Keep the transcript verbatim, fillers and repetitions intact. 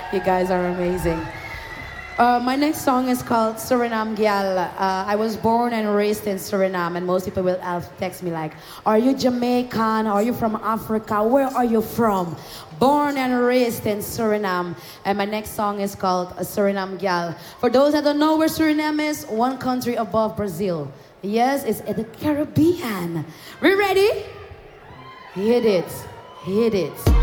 You guys are amazing. Uh, my next song is called Suriname Gyal. Uh, I was born and raised in Suriname, and most people will uh, text me like, are you Jamaican? Are you from Africa? Where are you from? Born and raised in Suriname. And my next song is called Suriname Gyal. For those that don't know where Suriname is, one country above Brazil. Yes, it's in the Caribbean. We ready? Hit it. Hit it.